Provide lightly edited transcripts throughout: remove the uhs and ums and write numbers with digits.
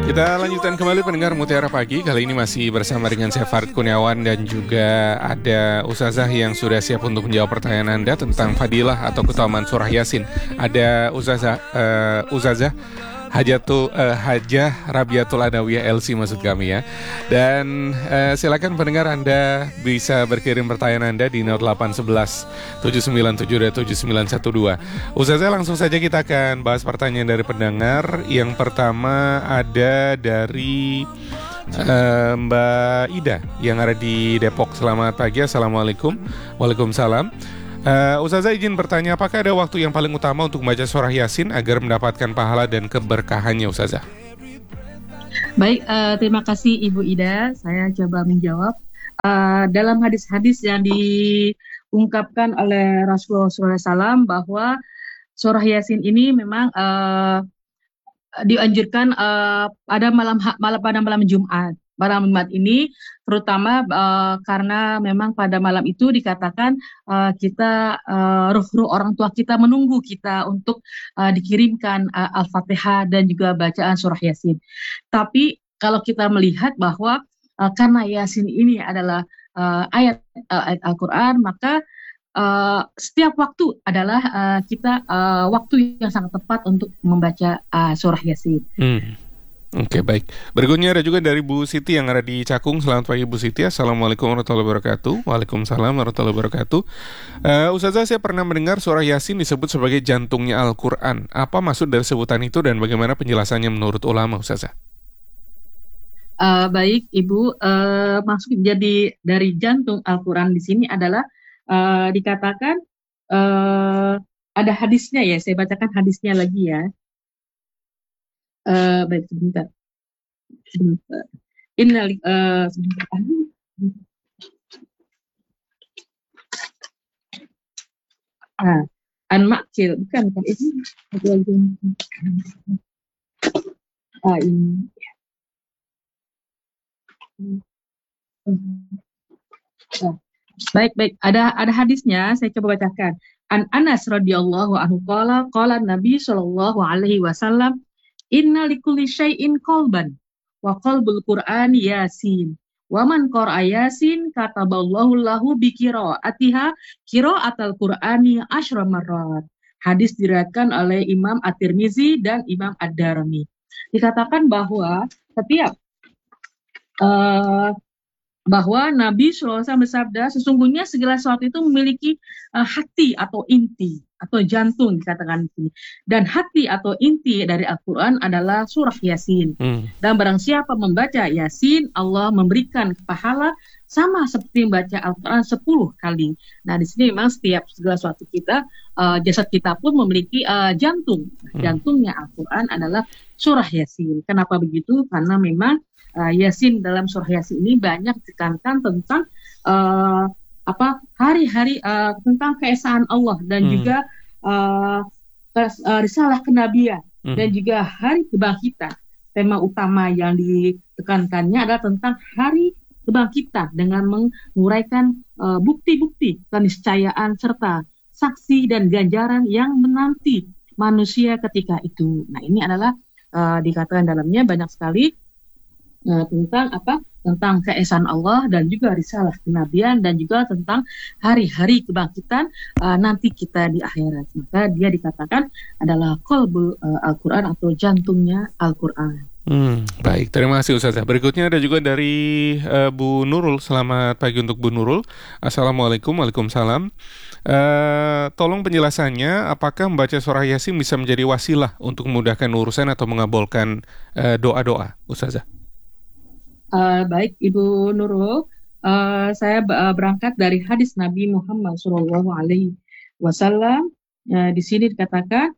Kita lanjutkan kembali pendengar Mutiara Pagi. Kali ini masih bersama dengan saya Farid Kurniawan dan juga ada Ustazah yang sudah siap untuk menjawab pertanyaan Anda tentang fadilah atau keutamaan surah Yasin. Ada Ustazah Hajah Rabiatul Adawiyah LC maksud kami ya. Dan silakan pendengar Anda bisa berkirim pertanyaan Anda di 0811 7972912. Ustazah, langsung saja kita akan bahas pertanyaan dari pendengar. Yang pertama ada dari Mbak Ida yang ada di Depok. Selamat pagi, Assalamualaikum. Waalaikumsalam. Ustazah izin bertanya, apakah ada waktu yang paling utama untuk membaca surah Yasin agar mendapatkan pahala dan keberkahannya, Ustazah? Baik, terima kasih Ibu Ida. Saya coba menjawab. Dalam hadis-hadis yang diungkapkan oleh Rasulullah SAW bahwa surah Yasin ini memang dianjurkan pada malam Jumat. Pada Jumat ini terutama karena memang pada malam itu dikatakan kita ruh-ruh orang tua kita menunggu kita untuk dikirimkan Al-Fatihah dan juga bacaan surah Yasin. Tapi kalau kita melihat bahwa karena Yasin ini adalah ayat Al-Quran, maka setiap waktu adalah kita waktu yang sangat tepat untuk membaca surah Yasin. Oke, baik. Berikutnya ada juga dari Bu Siti yang ada di Cakung. Selamat pagi Bu Siti. Assalamualaikum warahmatullahi wabarakatuh. Waalaikumsalam warahmatullahi wabarakatuh. Ustazah, saya pernah mendengar surah Yasin disebut sebagai jantungnya Al-Quran. Apa maksud dari sebutan itu dan bagaimana penjelasannya menurut ulama, Ustazah? Baik Ibu, maksud jadi dari jantung Al-Quran di sini adalah dikatakan ada hadisnya ya. Saya bacakan hadisnya lagi ya. Baik, sebentar. Sebentar. An-Makil, bukan ini. Ini. Baik. Ada hadisnya, saya coba bacakan. An Anas radhiyallahu anhu qala Nabi sallallahu alaihi wasallam, inna likulli syai'in qalban wa qalbul Qur'ani Yasin. Wa man qara'a Yasin kataballahu lahu bi qiraatiha qiraatal Qur'ani asyra marrat. Hadis diriwayatkan oleh Imam At-Tirmizi dan Imam Ad-Darimi. Dikatakan bahwa setiap bahwa Nabi SAW bersabda, sesungguhnya segala sesuatu itu memiliki hati atau inti atau jantung dikatakan di sini. Dan hati atau inti dari Al-Quran adalah surah Yasin. Dan barang siapa membaca Yasin, Allah memberikan pahala sama seperti membaca Al-Quran 10 kali. Nah, di sini memang setiap segala sesuatu kita, jasad kita pun memiliki jantung. Jantungnya Al-Quran adalah surah Yasin. Kenapa begitu? Karena memang Yasin dalam surah Yasin ini banyak ditekankan tentang hari-hari tentang keesaan Allah dan juga risalah kenabian dan juga hari kebangkitan. Tema utama yang ditekankannya adalah tentang hari kebangkitan dengan menguraikan bukti-bukti keniscayaan serta saksi dan ganjaran yang menanti manusia ketika itu. Nah, ini adalah dikatakan dalamnya banyak sekali tentang keesaan Allah dan juga risalah kenabian dan juga tentang hari-hari kebangkitan nanti kita di akhirat. Maka dia dikatakan adalah qalbul Al-Quran atau jantungnya Al-Quran. Baik, terima kasih Ustazah. Berikutnya ada juga dari Bu Nurul. Selamat pagi untuk Bu Nurul. Assalamualaikum. Waalaikumsalam. Tolong penjelasannya, apakah membaca surah Yasin bisa menjadi wasilah untuk memudahkan urusan atau mengabulkan doa-doa, Ustazah? Baik Ibu Nurul, saya berangkat dari hadis Nabi Muhammad Shallallahu Alaihi Wasallam. Di sini dikatakan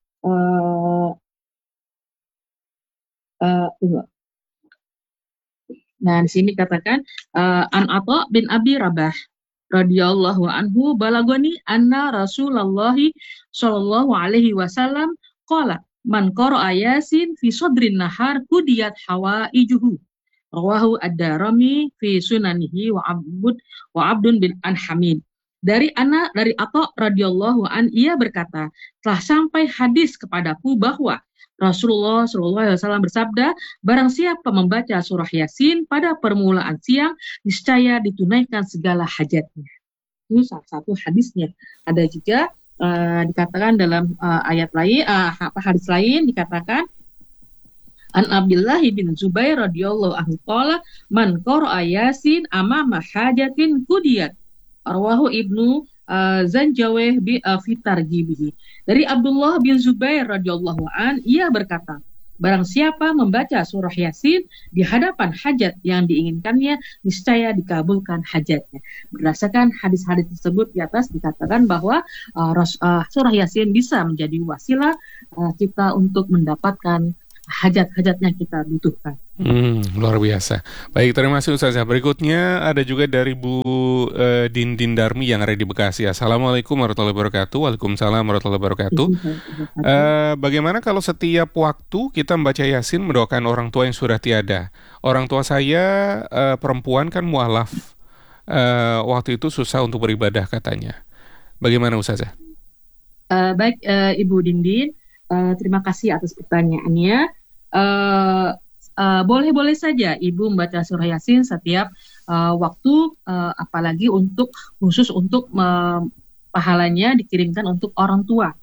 di sini dikatakan An Atha bin Abi Rabah radhiyallahu anhu balagoni anna Rasulullah Shallallahu Alaihi Wasallam qala man qara'a Yasin fi sadrin nahar qudiyat hawaijuhu. Rawahu Ad-Darimi fi sunanihi wa Abdun bin An-Hamid. dari Atha radhiyallahu an, ia berkata, telah sampai hadis kepadaku bahwa Rasulullah SAW bersabda, barang siapa membaca surah Yasin pada permulaan siang, niscaya ditunaikan segala hajatnya. Itu salah satu hadisnya. Ada juga dikatakan dalam ayat lain, hadis lain dikatakan, An Abdullah bin Zubair radhiyallahu anhu qala man qara'a Yasin amama hajatin qudiyat. Arwahu Ibnu Zanjaweh bi fitarjibihi. Dari Abdullah bin Zubair radhiyallahu an, ia berkata, barang siapa membaca surah Yasin di hadapan hajat yang diinginkannya, niscaya dikabulkan hajatnya. Berdasarkan hadis-hadis tersebut di atas dikatakan bahwa surah Yasin bisa menjadi wasilah kita untuk mendapatkan hajat-hajat yang kita butuhkan. Luar biasa. Baik, terima kasih Ustazah. Berikutnya ada juga dari Bu Dindin Darmi yang ada di Bekasi. Assalamualaikum warahmatullahi wabarakatuh. Waalaikumsalam warahmatullahi wabarakatuh. Bagaimana kalau setiap waktu kita membaca Yasin mendoakan orang tua yang sudah tiada? Orang tua saya perempuan kan mualaf. Waktu itu susah untuk beribadah katanya. Bagaimana Ustazah? Baik, Ibu Dindin. Terima kasih atas pertanyaannya. Boleh-boleh saja Ibu membaca surah Yasin setiap waktu, apalagi khusus untuk pahalanya dikirimkan untuk orang tua.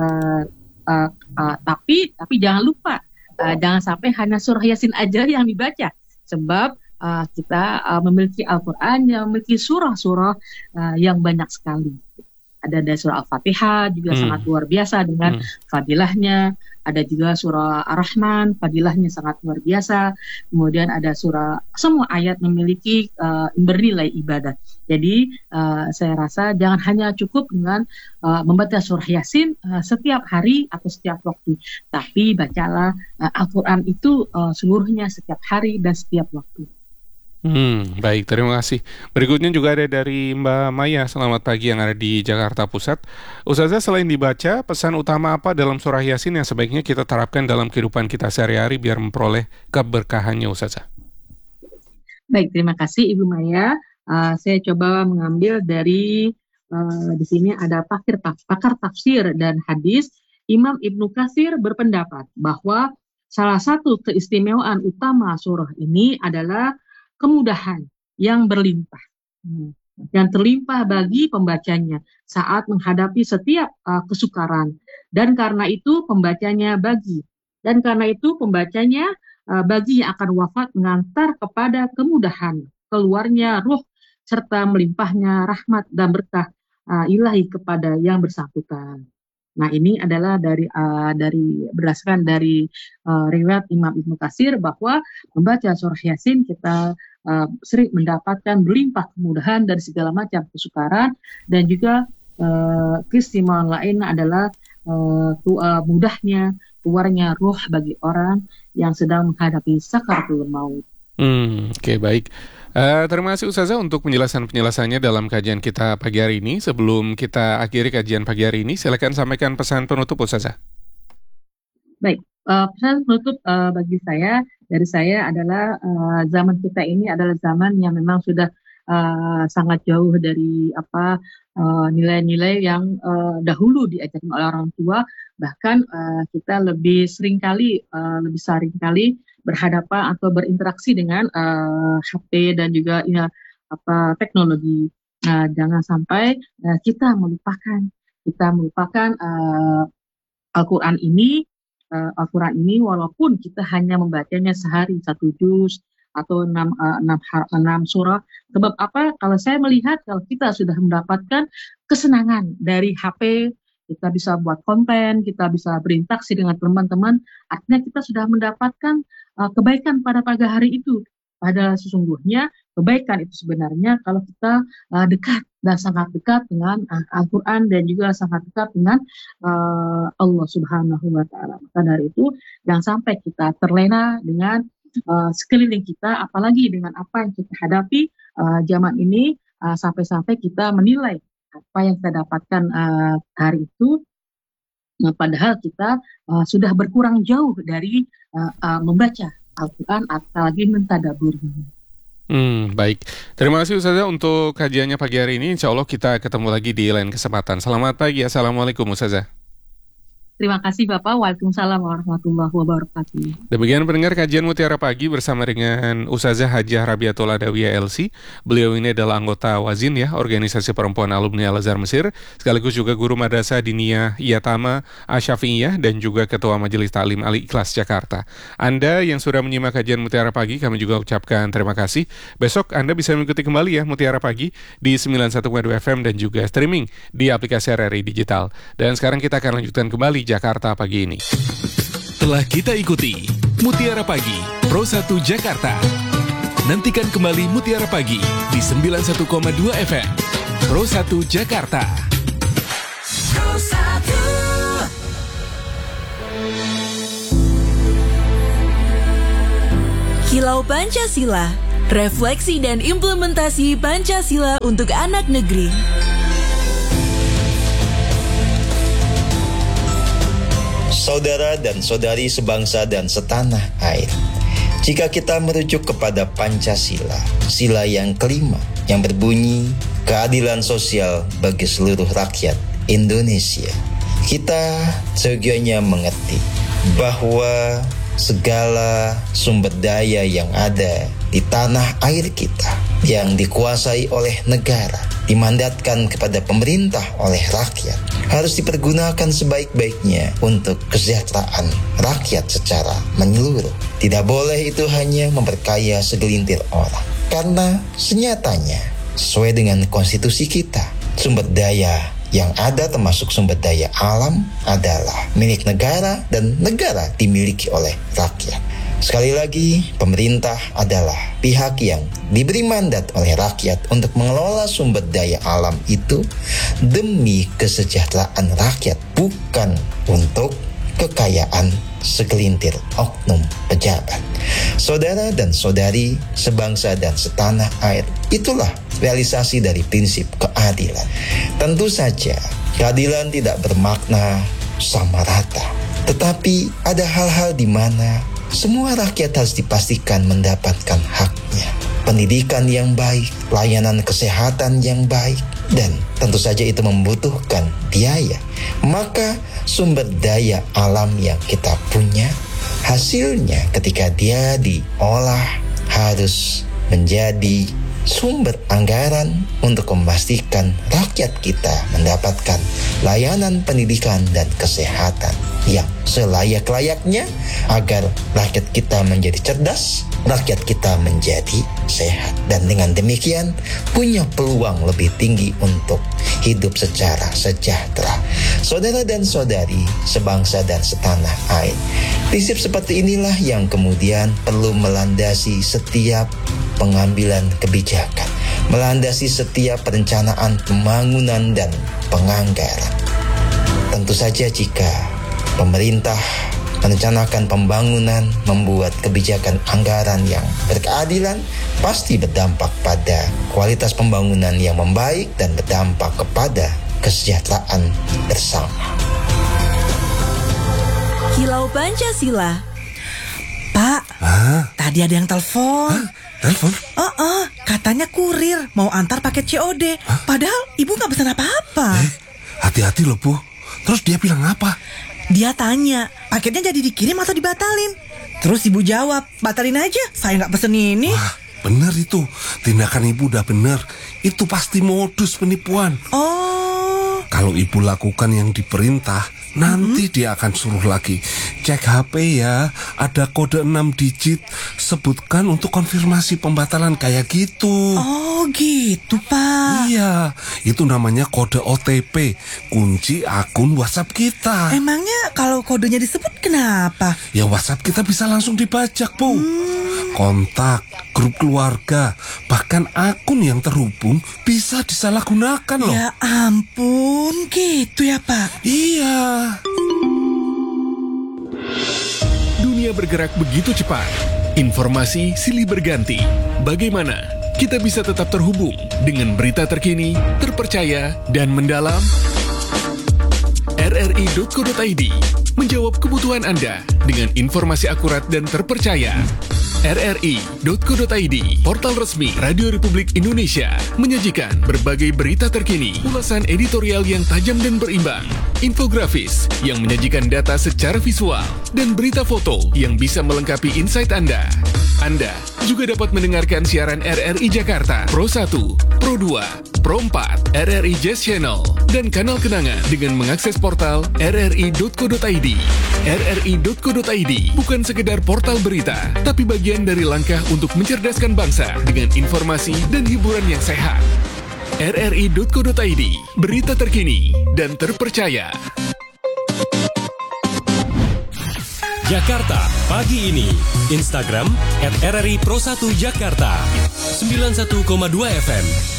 Tapi jangan lupa, jangan sampai hanya surah Yasin aja yang dibaca, sebab kita memiliki Al-Quran yang memiliki surah-surah yang banyak sekali. Ada surah Al-Fatihah juga sangat luar biasa dengan fadilahnya. Ada juga surah Ar-Rahman, fadilahnya sangat luar biasa. Kemudian ada semua ayat memiliki bernilai ibadah. Jadi saya rasa jangan hanya cukup dengan membaca surah Yasin setiap hari atau setiap waktu, tapi bacalah Al-Quran itu seluruhnya setiap hari dan setiap waktu. Baik, terima kasih. Berikutnya juga ada dari Mbak Maya, selamat pagi, yang ada di Jakarta Pusat. Ustazah, selain dibaca, pesan utama apa dalam surah Yasin yang sebaiknya kita terapkan dalam kehidupan kita sehari-hari biar memperoleh keberkahannya, Ustazah? Baik, terima kasih Ibu Maya. Saya coba mengambil dari di sini ada pakar tafsir dan hadis. Imam Ibnu Katsir berpendapat bahwa salah satu keistimewaan utama surah ini adalah kemudahan yang berlimpah dan terlimpah bagi pembacanya saat menghadapi setiap kesukaran, dan karena itu pembacanya bagi yang akan wafat mengantar kepada kemudahan keluarnya ruh serta melimpahnya rahmat dan berkah ilahi kepada yang bersangkutan. Nah, ini adalah berdasarkan dari riwayat Imam Ibnu Katsir bahwa membaca surah Yasin kita sering mendapatkan berlimpah kemudahan dari segala macam kesukaran, dan juga keistimewaan lain adalah mudahnya keluarnya ruh bagi orang yang sedang menghadapi sakaratul maut. Oke, baik. Terima kasih Ustazah untuk penjelasannya dalam kajian kita pagi hari ini. Sebelum kita akhiri kajian pagi hari ini, silakan sampaikan pesan penutup Ustazah. Baik, pesan penutup dari saya adalah zaman kita ini adalah zaman yang memang sudah sangat jauh dari nilai-nilai yang dahulu diajarkan oleh orang tua. Bahkan kita lebih sering kali berhadapan atau berinteraksi dengan HP dan juga teknologi. Jangan sampai kita melupakan Al-Quran ini, walaupun kita hanya membacanya sehari 1 juz atau 6 surah. Sebab apa? Kalau saya melihat, kalau kita sudah mendapatkan kesenangan dari HP, kita bisa buat konten, kita bisa berinteraksi dengan teman-teman, artinya kita sudah mendapatkan kebaikan pada pagi hari itu. Padahal sesungguhnya kebaikan itu sebenarnya kalau kita dekat dan sangat dekat dengan Al-Quran dan juga sangat dekat dengan Allah Subhanahu wa Ta'ala. Maka dari itu jangan sampai kita terlena dengan sekeliling kita, apalagi dengan apa yang kita hadapi zaman ini, sampai-sampai kita menilai apa yang kita dapatkan hari itu, padahal kita sudah berkurang jauh dari membaca Al-Quran, apalagi mentadaburnya. Baik. Terima kasih Ustazah untuk kajiannya pagi hari ini. Insya Allah kita ketemu lagi di lain kesempatan. Selamat pagi. Assalamualaikum Ustazah. Terima kasih Bapak. Waalaikumsalam warahmatullahi wabarakatuh. Demikian pendengar kajian Mutiara Pagi bersama dengan Ustazah Hajah Rabiatul Adawiyah LC. Beliau ini adalah anggota Wazin ya, Organisasi Perempuan Alumni Al-Azhar Mesir, sekaligus juga guru Madrasah Diniyah Yatama Asyafi'iyah dan juga Ketua Majelis Ta'lim Al-Ikhlas Jakarta. Anda yang sudah menyimak kajian Mutiara Pagi, kami juga ucapkan terima kasih. Besok Anda bisa mengikuti kembali ya Mutiara Pagi di 91,2 FM dan juga streaming di aplikasi RRI Digital. Dan sekarang kita akan lanjutkan kembali Jakarta pagi ini. Telah kita ikuti Mutiara Pagi Pro 1 Jakarta. Nantikan kembali Mutiara Pagi di 91,2 FM Pro 1 Jakarta. Pro 1. Kilau Pancasila, refleksi dan implementasi Pancasila untuk anak negeri. Saudara dan saudari sebangsa dan setanah air, jika kita merujuk kepada Pancasila, sila yang kelima yang berbunyi keadilan sosial bagi seluruh rakyat Indonesia, kita seyogianya mengerti bahwa segala sumber daya yang ada di tanah air kita yang dikuasai oleh negara, dimandatkan kepada pemerintah oleh rakyat, harus dipergunakan sebaik-baiknya untuk kesejahteraan rakyat secara menyeluruh. Tidak boleh itu hanya memperkaya segelintir orang. Karena senyatanya, sesuai dengan konstitusi kita, sumber daya yang ada termasuk sumber daya alam adalah milik negara dan negara dimiliki oleh rakyat. Sekali lagi, pemerintah adalah pihak yang diberi mandat oleh rakyat untuk mengelola sumber daya alam itu demi kesejahteraan rakyat, bukan untuk kekayaan segelintir oknum pejabat. Saudara dan saudari sebangsa dan setanah air, itulah realisasi dari prinsip keadilan. Tentu saja, keadilan tidak bermakna sama rata, tetapi ada hal-hal di mana semua rakyat harus dipastikan mendapatkan haknya. Pendidikan yang baik, layanan kesehatan yang baik, dan tentu saja itu membutuhkan biaya. Maka sumber daya alam yang kita punya, hasilnya ketika dia diolah harus menjadi sumber anggaran untuk memastikan rakyat kita mendapatkan layanan pendidikan dan kesehatan yang selayak-layaknya agar rakyat kita menjadi cerdas, rakyat kita menjadi sehat. Dan dengan demikian punya peluang lebih tinggi untuk hidup secara sejahtera. Saudara dan saudari sebangsa dan setanah air, prinsip seperti inilah yang kemudian perlu melandasi setiap pengambilan kebijakan, melandasi setiap perencanaan pembangunan dan penganggaran. Tentu saja jika pemerintah merencanakan pembangunan, membuat kebijakan anggaran yang berkeadilan, pasti berdampak pada kualitas pembangunan yang membaik dan berdampak kepada kesejahteraan bersama. Kilau Pancasila. Pak, tadi ada yang telepon. Telepon? Katanya kurir mau antar paket COD. Padahal ibu nggak pesan apa-apa. Hati-hati loh, Bu. Terus dia bilang apa? Dia tanya, paketnya jadi dikirim atau dibatalin? Terus ibu jawab, batalin aja, saya nggak pesen ini. Wah, bener itu. Tindakan ibu udah bener. Itu pasti modus penipuan. Oh. Kalau ibu lakukan yang diperintah, nanti dia akan suruh lagi. Cek HP ya, ada kode 6 digit. Sebutkan untuk konfirmasi pembatalan kayak gitu. Oh gitu, Pak. Iya, itu namanya kode OTP, kunci akun WhatsApp kita. Emangnya kalau kodenya disebut kenapa? Ya WhatsApp kita bisa langsung dibajak, Bu. Kontak, grup keluarga, bahkan akun yang terhubung bisa disalahgunakan loh. Ya ampun, gitu ya Pak? Iya. Dunia bergerak begitu cepat. Informasi silih berganti. Bagaimana kita bisa tetap terhubung dengan berita terkini, terpercaya, dan mendalam? RRI.co.id menjawab kebutuhan Anda dengan informasi akurat dan terpercaya. rri.co.id, portal resmi Radio Republik Indonesia, menyajikan berbagai berita terkini, ulasan editorial yang tajam dan berimbang, infografis yang menyajikan data secara visual, dan berita foto yang bisa melengkapi insight Anda. Anda juga dapat mendengarkan siaran RRI Jakarta, Pro 1, Pro 2, Pro 4, RRI Jazz Channel, dan kanal kenangan dengan mengakses portal rri.co.id. rri.co.id bukan sekedar portal berita, tapi bagian dari langkah untuk mencerdaskan bangsa dengan informasi dan hiburan yang sehat. rri.co.id, berita terkini dan terpercaya. Jakarta Pagi Ini, Instagram @RRI Pro 1 Jakarta, 91,2 FM.